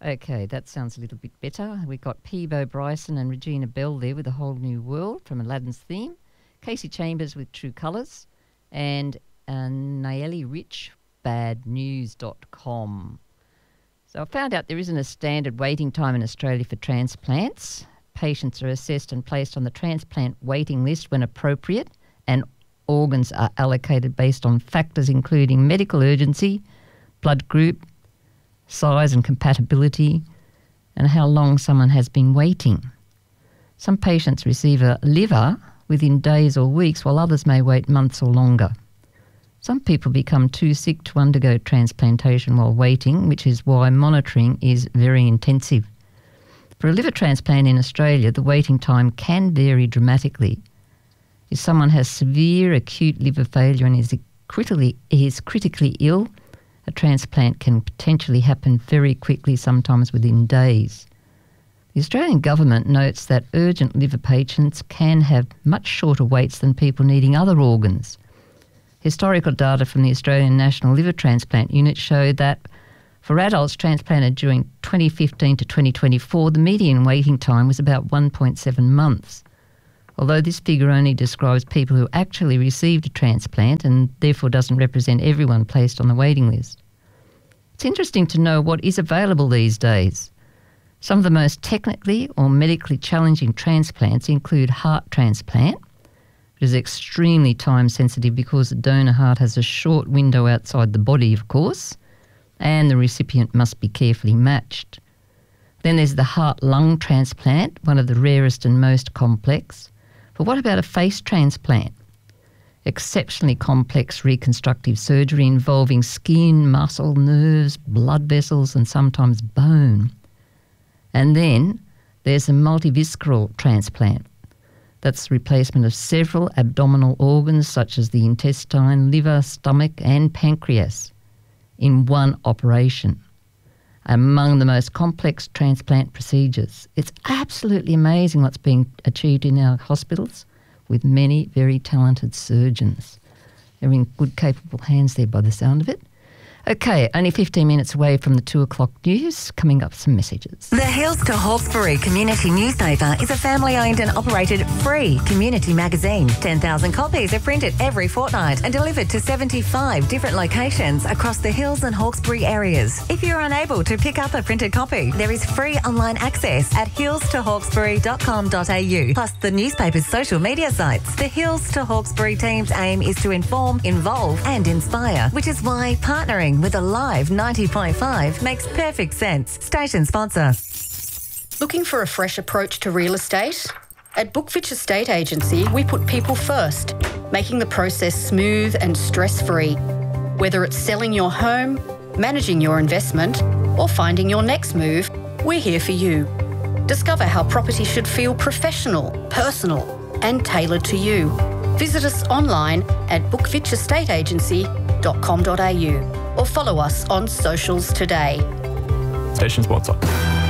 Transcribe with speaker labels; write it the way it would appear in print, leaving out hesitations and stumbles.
Speaker 1: Okay, that sounds a little bit better. We've got Peebo Bryson and Regina Bell there with A Whole New World from Aladdin's Theme, Casey Chambers with True Colours, and Nayeli Rich, badnews.com. So I found out there isn't a standard waiting time in Australia for transplants. Patients are assessed and placed on the transplant waiting list when appropriate, and organs are allocated based on factors including medical urgency, blood group, size and compatibility, and how long someone has been waiting. Some patients receive a liver within days or weeks, while others may wait months or longer. Some people become too sick to undergo transplantation while waiting, which is why monitoring is very intensive. For a liver transplant in Australia, the waiting time can vary dramatically. If someone has severe acute liver failure and is critically ill, a transplant can potentially happen very quickly, sometimes within days. The Australian government notes that urgent liver patients can have much shorter waits than people needing other organs. Historical data from the Australian National Liver Transplant Unit show that for adults transplanted during 2015 to 2024, the median waiting time was about 1.7 months. Although this figure only describes people who actually received a transplant and therefore doesn't represent everyone placed on the waiting list. It's interesting to know what is available these days. Some of the most technically or medically challenging transplants include heart transplant, which is extremely time sensitive because the donor heart has a short window outside the body, of course, and the recipient must be carefully matched. Then there's the heart-lung transplant, one of the rarest and most complex. But what about a face transplant? Exceptionally complex reconstructive surgery involving skin, muscle, nerves, blood vessels, and sometimes bone. And then there's a multivisceral transplant. That's the replacement of several abdominal organs such as the intestine, liver, stomach, and pancreas in one operation. Among the most complex transplant procedures. It's absolutely amazing what's being achieved in our hospitals with many very talented surgeons. They're in good, capable hands there by the sound of it. Okay, only 15 minutes away from the 2 o'clock news. Coming up, some messages.
Speaker 2: The Hills to Hawkesbury Community Newspaper is a family-owned and operated free community magazine. 10,000 copies are printed every fortnight and delivered to 75 different locations across the Hills and Hawkesbury areas. If you're unable to pick up a printed copy, there is free online access at hillstohawkesbury.com.au, plus the newspaper's social media sites. The Hills to Hawkesbury team's aim is to inform, involve and inspire, which is why partnering with Alive 90.5 makes perfect sense. Station sponsor.
Speaker 3: Looking for a fresh approach to real estate? At Bookfitch Estate Agency, we put people first, making the process smooth and stress-free. Whether it's selling your home, managing your investment, or finding your next move, we're here for you. Discover how property should feel professional, personal, and tailored to you. Visit us online at bookfitchestateagency.com.au or follow us on socials today.
Speaker 4: Station sponsor.